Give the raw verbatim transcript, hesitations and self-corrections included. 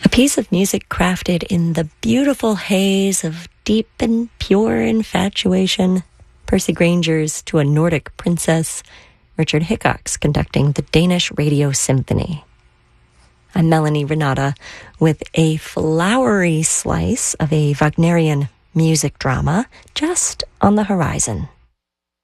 A piece of music crafted in the beautiful haze of deep and pure infatuation. Percy Granger's To a Nordic Princess. Richard Hickox conducting the Danish Radio Symphony. I'm Melanie Renata with a flowery slice of a Wagnerian music drama just on the horizon.